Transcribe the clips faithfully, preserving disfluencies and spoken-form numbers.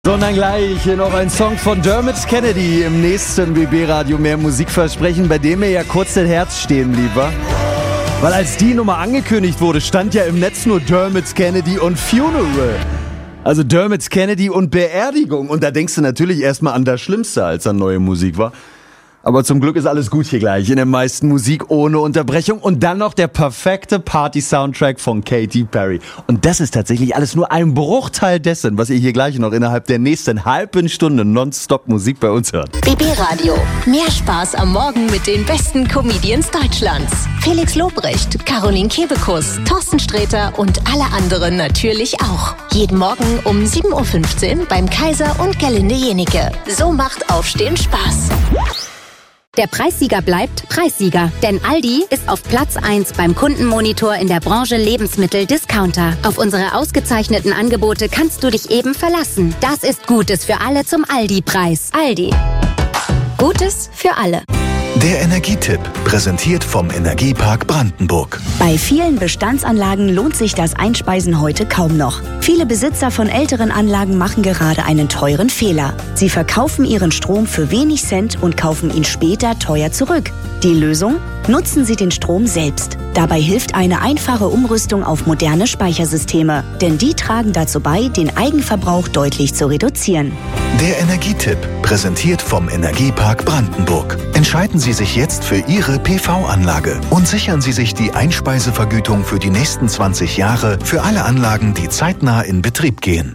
So, und dann gleich hier noch ein Song von Dermot Kennedy im nächsten B B-Radio mehr Musikversprechen, bei dem mir ja kurz das Herz stehen blieb, wa? Weil als die Nummer angekündigt wurde, stand ja im Netz nur Dermot Kennedy und Funeral. Also Dermot Kennedy und Beerdigung. Und da denkst du natürlich erstmal an das Schlimmste, als an neue Musik war. Aber zum Glück ist alles gut hier gleich in der meisten Musik ohne Unterbrechung. Und dann noch der perfekte Party-Soundtrack von Katy Perry. Und das ist tatsächlich alles nur ein Bruchteil dessen, was ihr hier gleich noch innerhalb der nächsten halben Stunde nonstop Musik bei uns hört. B B-Radio. Mehr Spaß am Morgen mit den besten Comedians Deutschlands. Felix Lobrecht, Caroline Kebekus, Thorsten Sträter und alle anderen natürlich auch. Jeden Morgen um sieben Uhr fünfzehn beim Kaiser und Gerlinde Jenike. So macht Aufstehen Spaß. Der Preissieger bleibt Preissieger, denn Aldi ist auf Platz eins beim Kundenmonitor in der Branche Lebensmittel-Discounter. Auf unsere ausgezeichneten Angebote kannst du dich eben verlassen. Das ist Gutes für alle zum Aldi-Preis. Aldi. Gutes für alle. Der Energietipp, präsentiert vom Energiepark Brandenburg. Bei vielen Bestandsanlagen lohnt sich das Einspeisen heute kaum noch. Viele Besitzer von älteren Anlagen machen gerade einen teuren Fehler. Sie verkaufen ihren Strom für wenig Cent und kaufen ihn später teuer zurück. Die Lösung? Nutzen Sie den Strom selbst. Dabei hilft eine einfache Umrüstung auf moderne Speichersysteme, denn die tragen dazu bei, den Eigenverbrauch deutlich zu reduzieren. Der Energietipp, präsentiert vom Energiepark Brandenburg. Entscheiden Sie sich jetzt für Ihre P V-Anlage und sichern Sie sich die Einspeisevergütung für die nächsten zwanzig Jahre für alle Anlagen, die zeitnah in Betrieb gehen.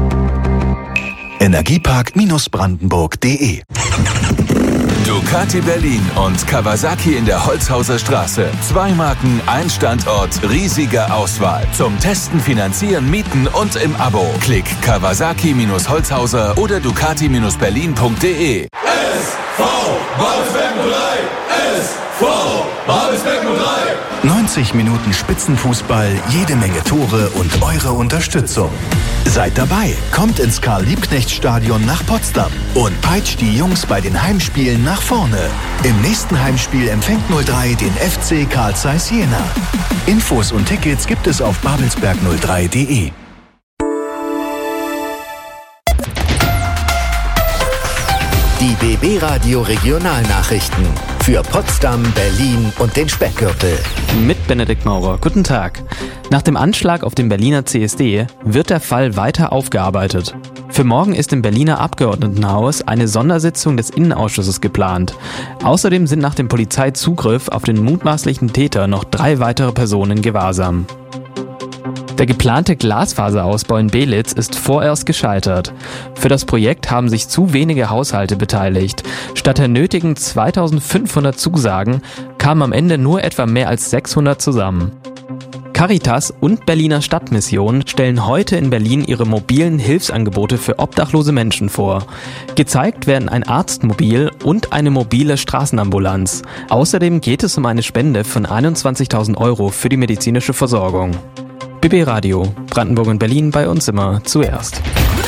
Energiepark Brandenburg punkt de Ducati Berlin und Kawasaki in der Holzhauser Straße. Zwei Marken, ein Standort, riesige Auswahl. Zum Testen, Finanzieren, Mieten und im Abo. Klick Kawasaki-Holzhauser oder Ducati Berlin punkt de. S V Babelsberg null drei! S V Babelsberg null drei! neunzig Minuten Spitzenfußball, jede Menge Tore und eure Unterstützung. Seid dabei, kommt ins Karl-Liebknecht-Stadion nach Potsdam und peitscht die Jungs bei den Heimspielen nach vorne. Im nächsten Heimspiel empfängt null drei den F C Carl Zeiss Jena. Infos und Tickets gibt es auf babelsberg null drei punkt de. Die B B-Radio Regionalnachrichten für Potsdam, Berlin und den Speckgürtel. Mit Benedikt Maurer. Guten Tag. Nach dem Anschlag auf dem Berliner C S D wird der Fall weiter aufgearbeitet. Für morgen ist im Berliner Abgeordnetenhaus eine Sondersitzung des Innenausschusses geplant. Außerdem sind nach dem Polizeizugriff auf den mutmaßlichen Täter noch drei weitere Personen in Gewahrsam. Der geplante Glasfaserausbau in Belitz ist vorerst gescheitert. Für das Projekt haben sich zu wenige Haushalte beteiligt. Statt der nötigen zweitausendfünfhundert Zusagen kamen am Ende nur etwa mehr als sechshundert zusammen. Caritas und Berliner Stadtmission stellen heute in Berlin ihre mobilen Hilfsangebote für obdachlose Menschen vor. Gezeigt werden ein Arztmobil und eine mobile Straßenambulanz. Außerdem geht es um eine Spende von einundzwanzigtausend Euro für die medizinische Versorgung. B B-Radio, Brandenburg und Berlin, bei uns immer zuerst.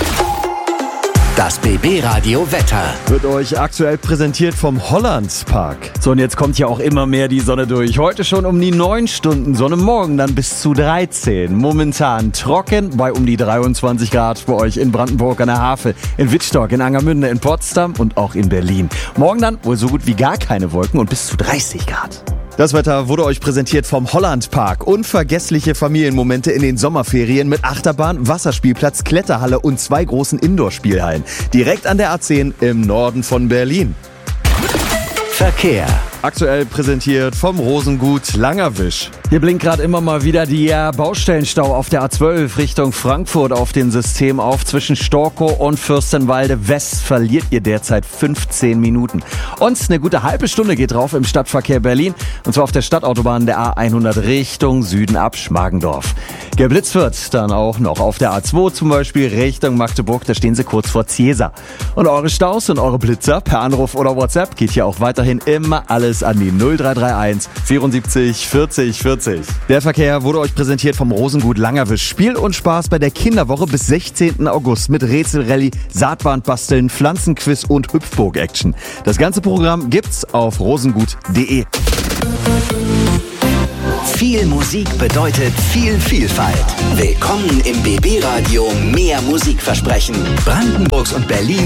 Das B B-Radio Wetter wird euch aktuell präsentiert vom Hollandspark. So, und jetzt kommt ja auch immer mehr die Sonne durch. Heute schon um die neun Stunden Sonne, morgen dann bis zu dreizehn. Momentan trocken bei um die dreiundzwanzig Grad für euch in Brandenburg an der Havel, in Wittstock, in Angermünde, in Potsdam und auch in Berlin. Morgen dann wohl so gut wie gar keine Wolken und bis zu dreißig Grad. Das Wetter wurde euch präsentiert vom Hollandpark. Unvergessliche Familienmomente in den Sommerferien mit Achterbahn, Wasserspielplatz, Kletterhalle und zwei großen Indoor-Spielhallen. Direkt an der A zehn im Norden von Berlin. Verkehr. Aktuell präsentiert vom Rosengut Langerwisch. Hier blinkt gerade immer mal wieder der Baustellenstau auf der A zwölf Richtung Frankfurt auf dem System auf. Zwischen Storkow und Fürstenwalde West verliert ihr derzeit fünfzehn Minuten. Und eine gute halbe Stunde geht drauf im Stadtverkehr Berlin. Und zwar auf der Stadtautobahn der A hundert Richtung Süden ab Schmargendorf. Geblitzt wird dann auch noch auf der A zwei zum Beispiel Richtung Magdeburg. Da stehen sie kurz vor Ziesa. Und eure Staus und eure Blitzer per Anruf oder WhatsApp geht hier auch weiterhin immer alles an die null drei drei eins vierundsiebzig vierzig vierzig. Der Verkehr wurde euch präsentiert vom Rosengut Langerwisch. Spiel und Spaß bei der Kinderwoche bis sechzehnten August mit Rätselrallye, Saatbahn-Basteln, Pflanzenquiz und Hüpfburg-Action. Das ganze Programm gibt's auf rosengut punkt de. Viel Musik bedeutet viel Vielfalt. Willkommen im B B Radio Mehr Musikversprechen. Brandenburgs und Berlin